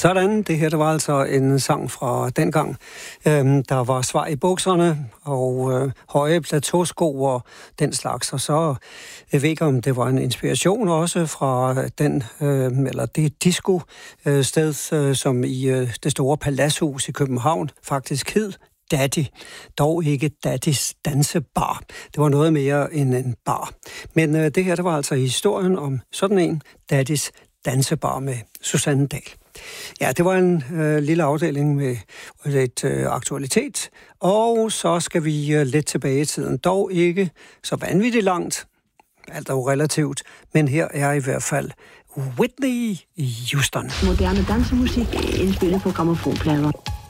Sådan, det her det var altså en sang fra dengang. Der var svar i bukserne og høje plateausko og den slags. Og så jeg ved ikke, om det var en inspiration også fra den, eller det disco-sted, som i det store Paladshus i København faktisk hed Daddy, dog ikke Daddys dansebar. Det var noget mere end en bar. Men det her, det var altså historien om sådan en Daddys dansebar med Susanne Dahl. Ja, det var en lille afdeling med lidt aktualitet, og så skal vi lidt tilbage i tiden. Dog ikke så vanvittigt langt, alt er jo relativt, men her er i hvert fald Whitney Houston. Moderne dansemusik indspillet på grammofonplader.